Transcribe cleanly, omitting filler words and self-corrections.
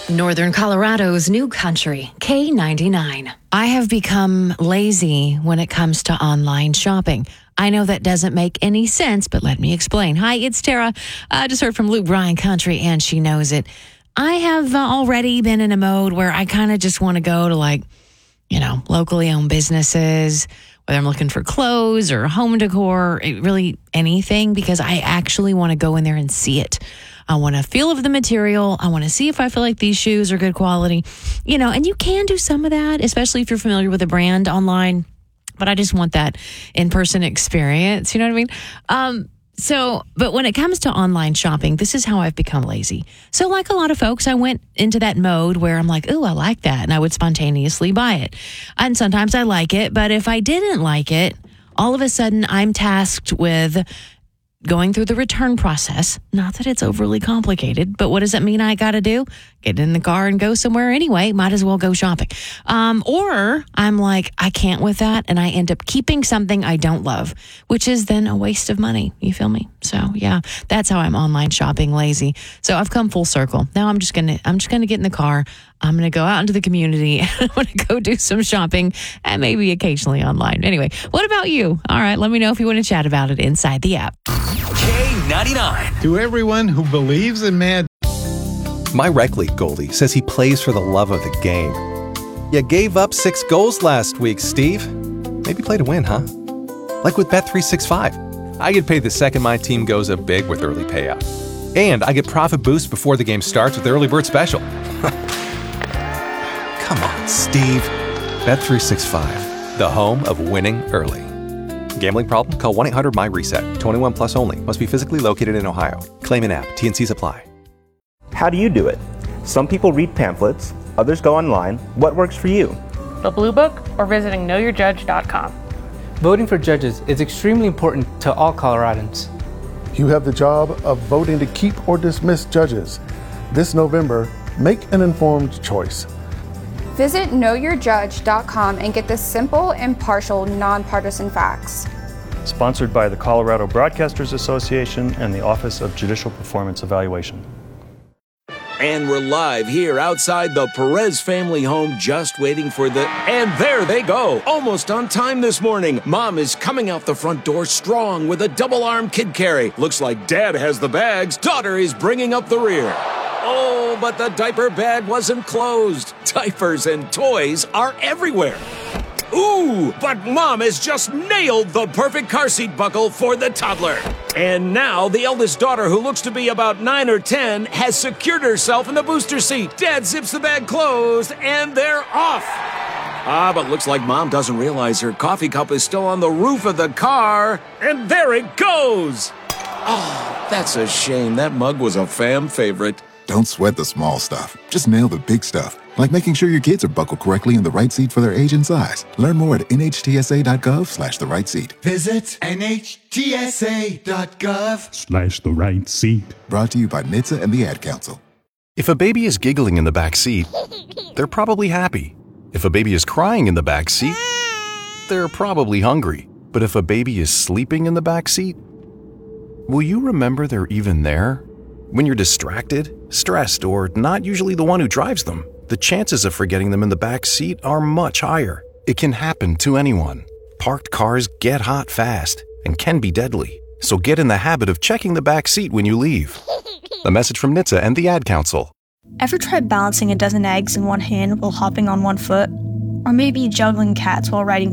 Northern Colorado's new country, K99. I have become lazy when it comes to online shopping. I know that doesn't make any sense, but let me explain. Hi, it's Tara. I just heard from Luke Bryan Country, and she knows it. I have already been in a mode where I kind of just want to go to locally owned businesses, whether I'm looking for clothes or home decor, really anything, because I actually want to go in there and see it. I want to feel of the material. I want to see if I feel like these shoes are good quality, and you can do some of that, especially if you're familiar with a brand online. But I just want that in-person experience. You know what I mean? But when it comes to online shopping, this is how I've become lazy. So like a lot of folks, I went into that mode where I'm like, ooh, I like that. And I would spontaneously buy it. And sometimes I like it. But if I didn't like it, all of a sudden I'm tasked with going through the return process. Not that it's overly complicated, but what does it mean I got to do? Get in the car and go somewhere anyway. Might as well go shopping. Or I'm like, I can't with that. And I end up keeping something I don't love, which is then a waste of money. You feel me? So yeah, that's how I'm online shopping lazy. So I've come full circle. Now I'm just going to get in the car. I'm going to go out into the community. I'm going to go do some shopping and maybe occasionally online. Anyway, what about you? All right, let me know if you want to chat about it inside the app. K99. To everyone who believes in Mad. My rec league goalie says he plays for the love of the game. You gave up 6 goals last week, Steve. Maybe play to win, huh? Like with Bet365. I get paid the second my team goes up big with early payout. And I get profit boosts before the game starts with Early Bird Special. Come on, Steve. Bet365, the home of winning early. Gambling problem? Call 1-800-MY-RESET. 21 plus only. Must be physically located in Ohio. Claim in app. T&Cs apply. How do you do it? Some people read pamphlets, others go online. What works for you? The Blue Book or visiting knowyourjudge.com. Voting for judges is extremely important to all Coloradans. You have the job of voting to keep or dismiss judges. This November, make an informed choice. Visit knowyourjudge.com and get the simple, impartial, nonpartisan facts. Sponsored by the Colorado Broadcasters Association and the Office of Judicial Performance Evaluation. And we're live here outside the Perez family home, just waiting for and there they go. Almost on time this morning. Mom is coming out the front door strong with a double-arm kid carry. Looks like Dad has the bags. Daughter is bringing up the rear. Oh, but the diaper bag wasn't closed. Diapers and toys are everywhere. Ooh, but Mom has just nailed the perfect car seat buckle for the toddler. And now the eldest daughter, who looks to be about 9 or 10, has secured herself in the booster seat. Dad zips the bag closed, and they're off. But looks like Mom doesn't realize her coffee cup is still on the roof of the car. And there it goes. Oh, that's a shame. That mug was a fam favorite. Don't sweat the small stuff. Just nail the big stuff, like making sure your kids are buckled correctly in the right seat for their age and size. Learn more at nhtsa.gov/the right seat. Visit nhtsa.gov/the right seat. Brought to you by NHTSA and the Ad Council. If a baby is giggling in the back seat, they're probably happy. If a baby is crying in the back seat, they're probably hungry. But if a baby is sleeping in the back seat, will you remember they're even there? When you're distracted, stressed, or not usually the one who drives them, the chances of forgetting them in the back seat are much higher. It can happen to anyone. Parked cars get hot fast and can be deadly. So get in the habit of checking the back seat when you leave. A message from NHTSA and the Ad Council. Ever tried balancing a dozen eggs in one hand while hopping on one foot? Or maybe juggling cats while riding